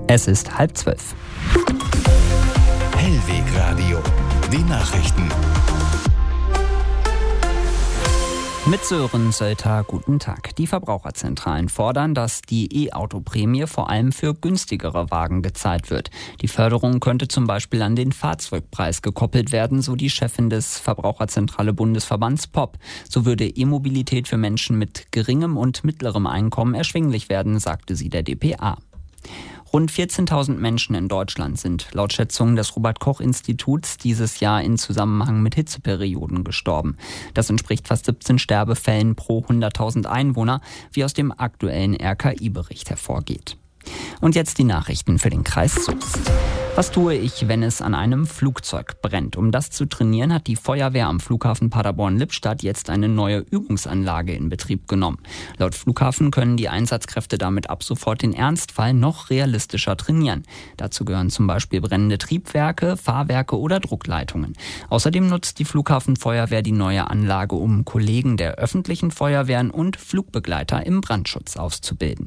Es ist 11:30. Hellweg Radio. Die Nachrichten. Mit Sören Sölter, guten Tag. Die Verbraucherzentralen fordern, dass die E-Auto-Prämie vor allem für günstigere Wagen gezahlt wird. Die Förderung könnte zum Beispiel an den Fahrzeugpreis gekoppelt werden, so die Chefin des Verbraucherzentrale Bundesverbands POP. So würde E-Mobilität für Menschen mit geringem und mittlerem Einkommen erschwinglich werden, sagte sie der dpa. Rund 14.000 Menschen in Deutschland sind laut Schätzungen des Robert-Koch-Instituts dieses Jahr in Zusammenhang mit Hitzeperioden gestorben. Das entspricht fast 17 Sterbefällen pro 100.000 Einwohner, wie aus dem aktuellen RKI-Bericht hervorgeht. Und jetzt die Nachrichten für den Kreis Soest. Was tue ich, wenn es an einem Flugzeug brennt? Um das zu trainieren, hat die Feuerwehr am Flughafen Paderborn-Lippstadt jetzt eine neue Übungsanlage in Betrieb genommen. Laut Flughafen können die Einsatzkräfte damit ab sofort den Ernstfall noch realistischer trainieren. Dazu gehören zum Beispiel brennende Triebwerke, Fahrwerke oder Druckleitungen. Außerdem nutzt die Flughafenfeuerwehr die neue Anlage, um Kollegen der öffentlichen Feuerwehren und Flugbegleiter im Brandschutz auszubilden.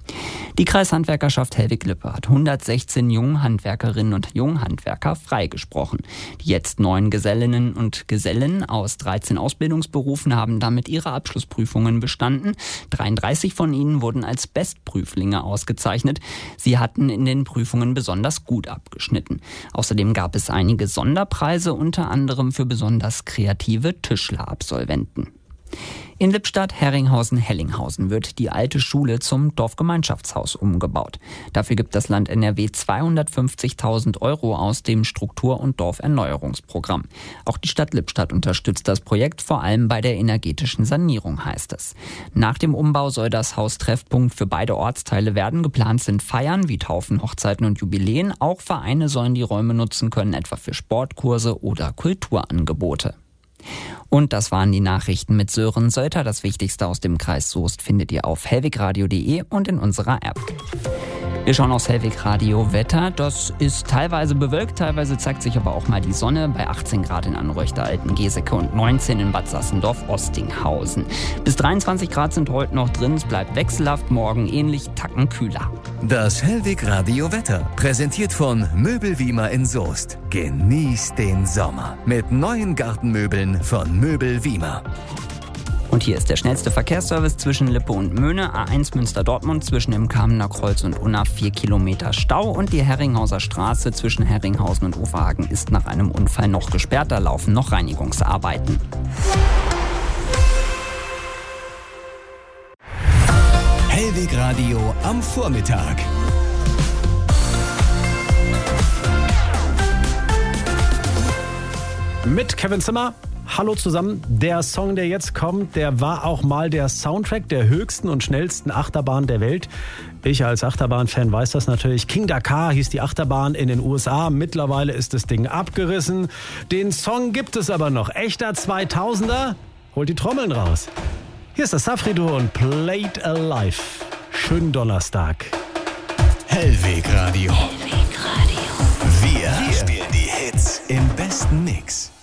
Die Kreishandwerkerschaft Hellwig-Lippe hat 116 jungen Handwerkerinnen und Junghandwerker freigesprochen. Die jetzt 9 Gesellinnen und Gesellen aus 13 Ausbildungsberufen haben damit ihre Abschlussprüfungen bestanden. 33 von ihnen wurden als Bestprüflinge ausgezeichnet. Sie hatten in den Prüfungen besonders gut abgeschnitten. Außerdem gab es einige Sonderpreise, unter anderem für besonders kreative Tischlerabsolventen. In Lippstadt-Herringhausen-Hellinghausen wird die alte Schule zum Dorfgemeinschaftshaus umgebaut. Dafür gibt das Land NRW 250.000 € aus dem Struktur- und Dorferneuerungsprogramm. Auch die Stadt Lippstadt unterstützt das Projekt, vor allem bei der energetischen Sanierung, heißt es. Nach dem Umbau soll das Haus Treffpunkt für beide Ortsteile werden. Geplant sind Feiern wie Taufen, Hochzeiten und Jubiläen. Auch Vereine sollen die Räume nutzen können, etwa für Sportkurse oder Kulturangebote. Und das waren die Nachrichten mit Sören Sölter. Das Wichtigste aus dem Kreis Soest findet ihr auf hellwegradio.de und in unserer App. Wir schauen aufs Hellweg Radio Wetter. Das ist teilweise bewölkt, teilweise zeigt sich aber auch mal die Sonne bei 18 Grad in Anröchter Altengeseke und 19 in Bad Sassendorf-Ostinghausen. Bis 23 Grad sind heute noch drin. Es bleibt wechselhaft, morgen ähnlich, tacken kühler. Das Hellweg Radio Wetter, präsentiert von Möbel Wiemer in Soest. Genießt den Sommer mit neuen Gartenmöbeln von Möbel Wiemer. Und hier ist der schnellste Verkehrsservice zwischen Lippe und Möhne. A1 Münster-Dortmund zwischen dem Kamener Kreuz und Unna 4 Kilometer Stau. Und die Herringhauser Straße zwischen Herringhausen und Uferhagen ist nach einem Unfall noch gesperrt. Da laufen noch Reinigungsarbeiten. Hellweg Radio am Vormittag. Mit Kevin Zimmer. Hallo zusammen. Der Song, der jetzt kommt, der war auch mal der Soundtrack der höchsten und schnellsten Achterbahn der Welt. Ich als Achterbahn-Fan weiß das natürlich. King Dakar hieß die Achterbahn in den USA. Mittlerweile ist das Ding abgerissen. Den Song gibt es aber noch. Echter 2000er. Holt die Trommeln raus. Hier ist das Safri-Duo und Played Alive. Schönen Donnerstag. Hellweg Radio. Wir spielen die Hits im besten Mix.